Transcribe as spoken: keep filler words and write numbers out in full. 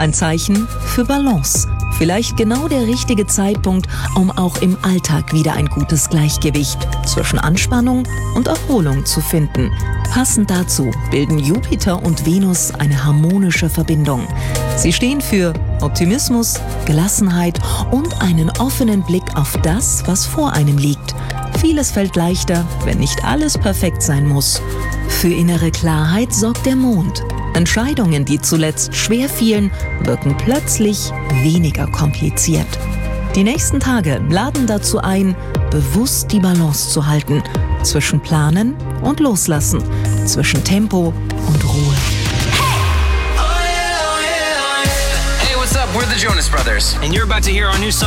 Ein Zeichen für Balance. Vielleicht genau der richtige Zeitpunkt, um auch im Alltag wieder ein gutes Gleichgewicht zwischen Anspannung und Erholung zu finden. Passend dazu bilden Jupiter und Venus eine harmonische Verbindung. Sie stehen für Optimismus, Gelassenheit und einen offenen Blick auf das, was vor einem liegt. Vieles fällt leichter, wenn nicht alles perfekt sein muss. Für innere Klarheit sorgt der Mond. Entscheidungen, die zuletzt schwer fielen, wirken plötzlich weniger kompliziert. Die nächsten Tage laden dazu ein, bewusst die Balance zu halten zwischen Planen und Loslassen, zwischen Tempo und Ruhe. Hey, what's up? We're the Jonas Brothers, and you're about to hear our new song.